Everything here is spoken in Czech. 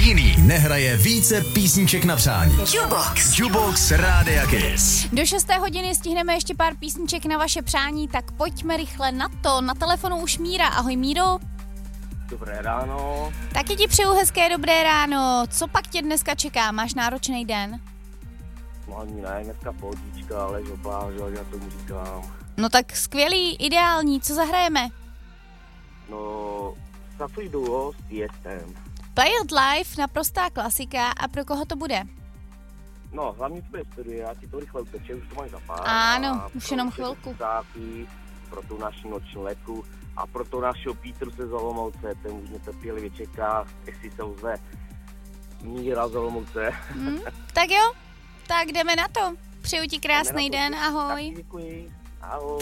jiný nehraje více písniček na přání. Jukebox Rádia Kiss. Do 6. hodiny stihneme ještě pár písniček na vaše přání, tak pojďme rychle na to. Na telefonu už Míra. Ahoj Míro. Dobré ráno. Taky ti přeju hezké dobré ráno. Co pak tě dneska čeká? Máš náročný den? No ani ne, dneska pohodička, ale žoplá, že já tomu říkám. No tak skvělý, ideální. Co zahrajeme? No, Safri Duo s Tiestem. Play It Live, naprostá klasika. A pro koho to bude? No, hlavně to bude studie, já ti to rychle uteče, už to máš za pár. Ano, už jenom chvilku. Pro tu naši noční letku a pro to našeho Pítru se z Olomouce, ten už netrpělivě čeká, jestli se ozve Míra z Olomouce. Tak jo, tak jdeme na to. Přeju ti krásný den, ahoj. Tak děkuji, ahoj.